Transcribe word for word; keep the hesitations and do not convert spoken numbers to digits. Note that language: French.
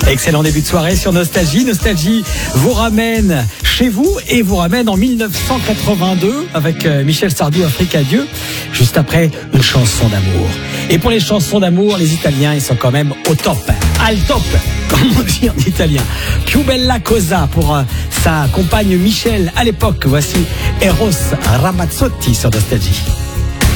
Excellent début de soirée sur Nostalgie. Nostalgie vous ramène chez vous et vous ramène en dix-neuf cent quatre-vingt-deux avec Michel Sardou, Afrique à Dieu, juste après une chanson d'amour. Et pour les chansons d'amour, les Italiens, ils sont quand même au top. Al top, comme on dit en italien. Più bella cosa pour euh, sa compagne Michel à l'époque. Voici Eros Ramazzotti sur Nostalgie.